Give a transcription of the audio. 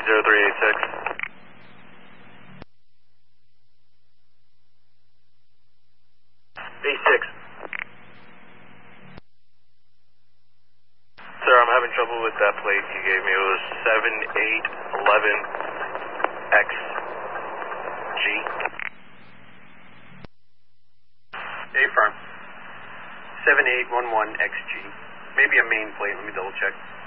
0386. A6. Sir, I'm having trouble with that plate you gave me. It was 7811XG. A-firm. 7811XG. Maybe a main plate, let me double check.